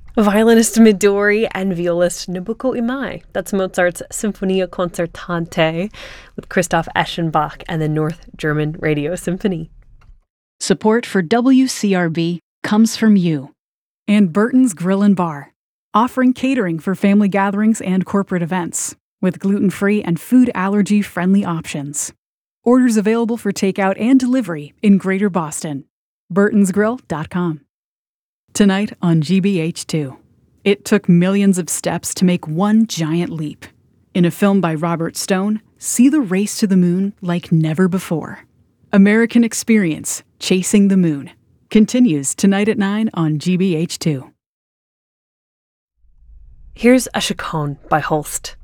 Violinist Midori and violist Nobuko Imai. That's Mozart's Sinfonia Concertante with Christoph Eschenbach and the North German Radio Symphony. Support for WCRB comes from you and Burton's Grill and Bar, offering catering for family gatherings and corporate events with gluten-free and food allergy-friendly options. Orders available for takeout and delivery in Greater Boston. burtonsgrill.com. Tonight on GBH2, it took millions of steps to make one giant leap. In a film by Robert Stone, see the race to the moon like never before. American Experience, Chasing the Moon, continues tonight at 9 on GBH2. Here's a Chaconne by Holst.